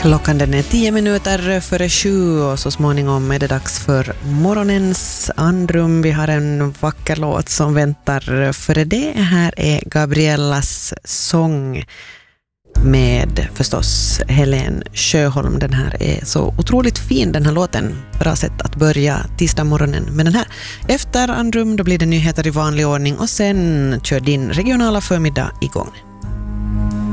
Klockan den är 10 minuter före 7 och så småningom är det dags för morgonens andrum. Vi har en vacker låt som väntar före det. Här är Gabriellas sång med förstås Helen Sjöholm. Den här är så otroligt fin, den här låten. Bra sätt att börja tisdag morgonen med den här. Efter andrum då blir det nyheter i vanlig ordning och sen kör din regionala förmiddag igång.